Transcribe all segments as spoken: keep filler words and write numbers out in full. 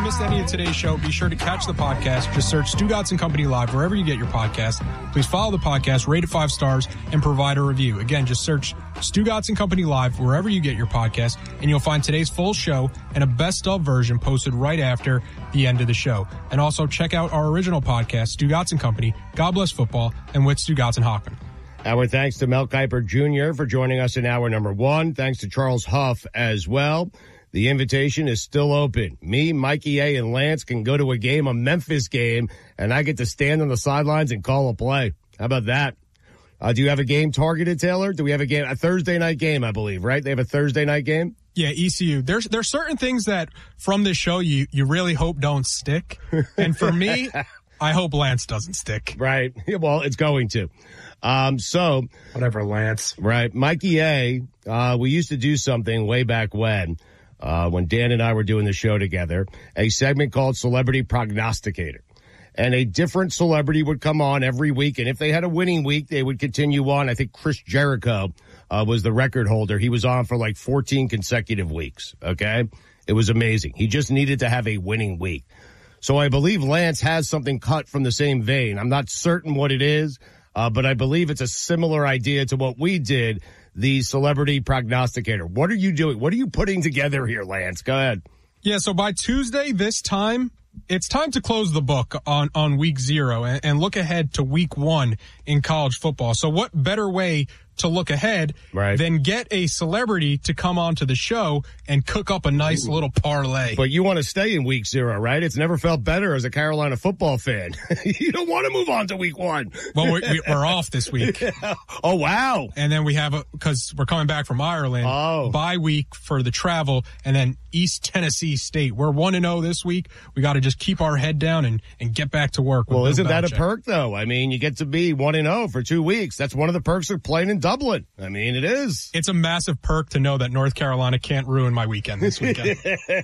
missed any of today's show, be sure to catch the podcast. Just search Stugotz and Company Live wherever you get your podcast. Please follow the podcast, rate it five stars, and provide a review. Again, just search Stugotz and Company Live wherever you get your podcast, and you'll find today's full show and a best of version posted right after the end of the show. And also check out our original podcast, Stugotz and Company, God Bless Football, and with Stugotz and Hockman. Our thanks to Mel Kiper Junior for joining us in hour number one. Thanks to Charles Huff as well. The invitation is still open. Me, Mikey A, and Lance can go to a game, a Memphis game, and I get to stand on the sidelines and call a play. How about that? Uh, do you have a game targeted, Taylor? Do we have a game? A Thursday night game, I believe, right? They have a Thursday night game? Yeah, E C U. There's there's certain things that from this show you, you really hope don't stick. And for me, I hope Lance doesn't stick. Right. Well, it's going to. Um, so. Whatever, Lance. Right. Mikey A, uh, we used to do something way back when, uh, when Dan and I were doing the show together, a segment called Celebrity Prognosticator. And a different celebrity would come on every week. And if they had a winning week, they would continue on. I think Chris Jericho, uh, was the record holder. He was on for like fourteen consecutive weeks. Okay. It was amazing. He just needed to have a winning week. So I believe Lance has something cut from the same vein. I'm not certain what it is. Uh, but I believe it's a similar idea to what we did, the Celebrity Prognosticator. What are you doing? What are you putting together here, Lance? Go ahead. Yeah, so by Tuesday this time, it's time to close the book on, on week zero and, and look ahead to week one in college football. So what better way to look ahead right. than get a celebrity to come onto the show and cook up a nice Ooh. little parlay. But you want to stay in week zero, right? It's never felt better as a Carolina football fan. You don't want to move on to week one. Well, we, we're off this week. Oh, wow. And then we have, a because we're coming back from Ireland, oh. bye week for the travel, and then East Tennessee State. We're one and oh this week. We got to just keep our head down and, and get back to work. Well, Bill isn't that Belichick. a perk, though? I mean, you get to be one and oh for two weeks. That's one of the perks of playing in Dublin. I mean, it is. It's a massive perk to know that North Carolina can't ruin my weekend this weekend.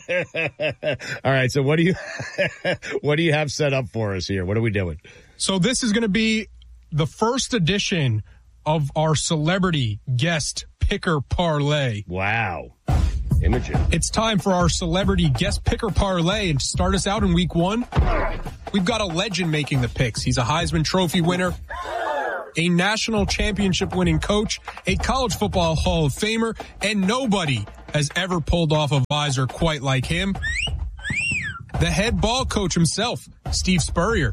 All right. So what do you, what do you have set up for us here? What are we doing? So this is going to be the first edition of our celebrity guest picker parlay. Wow. Imogen. It's time for our celebrity guest picker parlay, and to start us out in week one, we've got a legend making the picks. He's a Heisman Trophy winner, a national championship winning coach, a college football Hall of Famer, and nobody has ever pulled off a visor quite like him. The head ball coach himself, Steve Spurrier.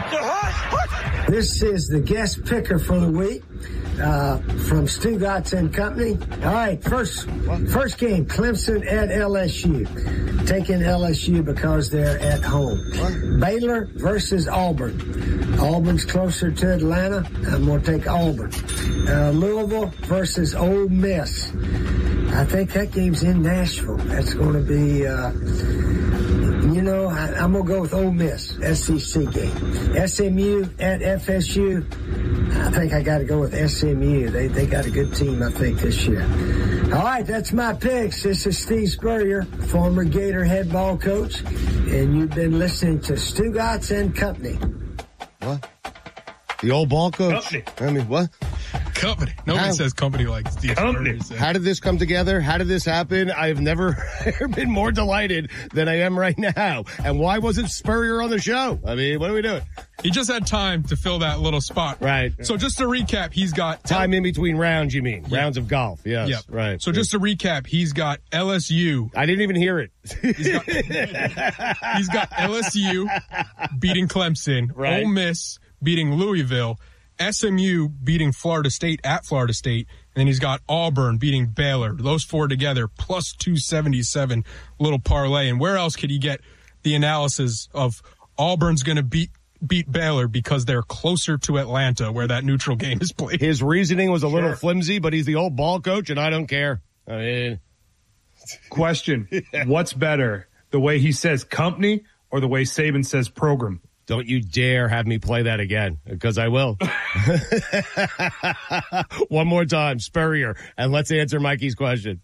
This is the guest picker for the week uh, from Stugotz and Company. All right, first first game, Clemson at L S U. Taking L S U because they're at home. Baylor versus Auburn. Auburn's closer to Atlanta. I'm going to take Auburn. Uh, Louisville versus Ole Miss. I think that game's in Nashville. That's going to be... Uh, You know, I, I'm going to go with Ole Miss, S E C game. S M U at F S U. I think I got to go with S M U. They they got a good team, I think, this year. All right, that's my picks. This is Steve Spurrier, former Gator head ball coach, and you've been listening to Stugotz and Company. What? The old ball coach? Company. I mean, what? Company. Nobody How? says company like Steve Company. Spurrier. How did this come together? How did this happen? I've never been more delighted than I am right now. And why wasn't Spurrier on the show? I mean, what are we doing? He just had time to fill that little spot. Right. So just to recap, he's got... Time in between rounds, you mean? Yeah. Rounds of golf, yes. Yep. Right. So just to recap, he's got L S U. I didn't even hear it. He's got, he's got L S U beating Clemson, Right. Ole Miss beating Louisville, S M U beating Florida State at Florida State, and then he's got Auburn beating Baylor. Those four together, plus two seventy-seven, little parlay. And where else could he get the analysis of Auburn's going to beat beat Baylor because they're closer to Atlanta where that neutral game is played? His reasoning was a Sure. little flimsy, but he's the old ball coach, and I don't care. I mean... Question. What's better, the way he says company or the way Saban says program? Don't you dare have me play that again, because I will. One more time, Spurrier, and let's answer Mikey's question.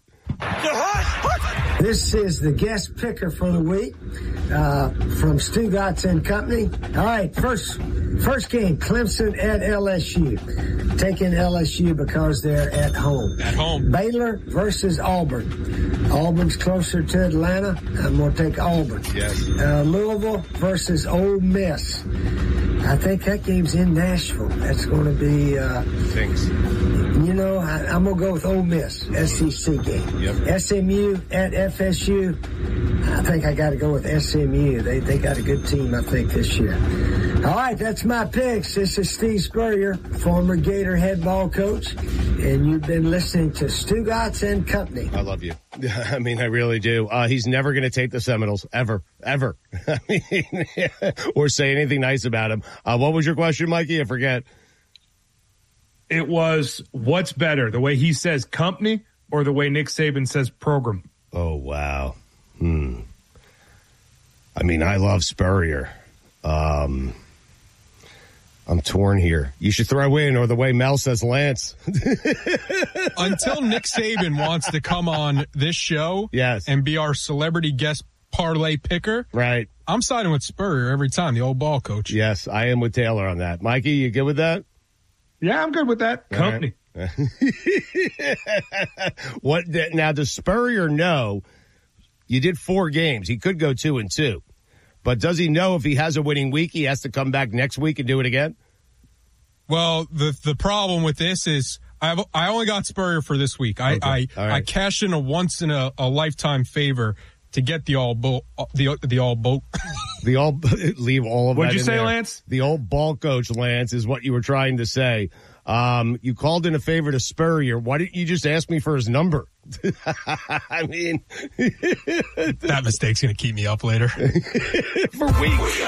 This is the guest picker for the week uh, from Stugotz and Company. All right, first first game, Clemson at L S U. Taking L S U because they're at home. At home. Baylor versus Auburn. Auburn's closer to Atlanta. I'm going to take Auburn. Yes. Uh, Louisville versus Ole Miss. I think that game's in Nashville. That's going to be, uh, Thanks. you know, I, I'm going to go with Ole Miss, S E C game. Yep. S M U at F S U. I think I got to go with S M U. They they got a good team, I think, this year. All right, that's my picks. This is Steve Spurrier, former Gator head ball coach, and you've been listening to Stugotz and Company. I love you. I mean, I really do. Uh, he's never going to take the Seminoles, ever, ever. I mean, or say anything nice about him. Uh, what was your question, Mikey? I forget. It was, what's better, the way he says company or the way Nick Saban says program? Oh, wow. Hmm. I mean, I love Spurrier. Um, I'm torn here. You should throw in, or the way Mel says Lance. Until Nick Saban wants to come on this show Yes. and be our celebrity guest parlay picker, Right. I'm siding with Spurrier every time, the old ball coach. Yes, I am with Taylor on that. Mikey, you good with that? Yeah, I'm good with that. All Company. right. What now? Does Spurrier know you did four games? He could go two and two, but does he know if he has a winning week, he has to come back next week and do it again? Well, the the problem with this is I have, I only got Spurrier for this week. I Okay. I, All right. I cashed in a once in a, a lifetime favor to get the all boat the the all boat. The all leave all of What'd that you in say, there. Lance? The old ball coach, Lance, is what you were trying to say. Um, you called in a favor to Spurrier. Why didn't you just ask me for his number? I mean, That mistake's going to keep me up later. for weeks.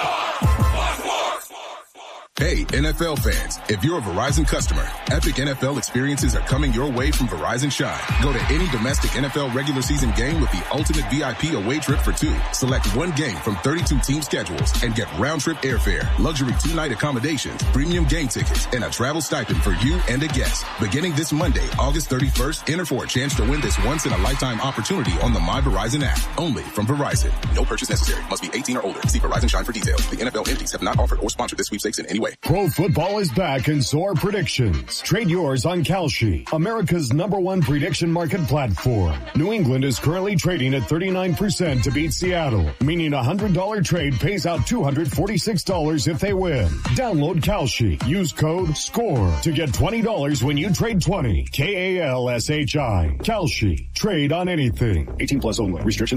Hey, N F L fans, if you're a Verizon customer, epic N F L experiences are coming your way from Verizon Shine. Go to any domestic N F L regular season game with the ultimate V I P away trip for two. Select one game from thirty-two team schedules and get round-trip airfare, luxury two-night accommodations, premium game tickets, and a travel stipend for you and a guest. Beginning this Monday, August thirty-first, enter for a chance to win this once-in-a-lifetime opportunity on the My Verizon app. Only from Verizon. No purchase necessary. Must be eighteen or older. See Verizon Shine for details. The N F L entities have not offered or sponsored this sweepstakes in any way. Pro football is back and so are predictions. Trade yours on Kalshi, America's number one prediction market platform. New England is currently trading at thirty-nine percent to beat Seattle, meaning a one hundred dollars trade pays out two hundred forty-six dollars if they win. Download Kalshi. Use code SCORE to get twenty dollars when you trade twenty. K A L S H I. Kalshi. Trade on anything. eighteen plus only. Restrictions